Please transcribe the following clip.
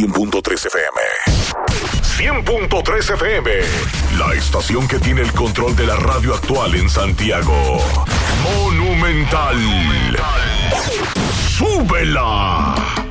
100.3 FM. 100.3 FM. La estación que tiene el control de la radio actual en Santiago. Monumental. ¡Súbela!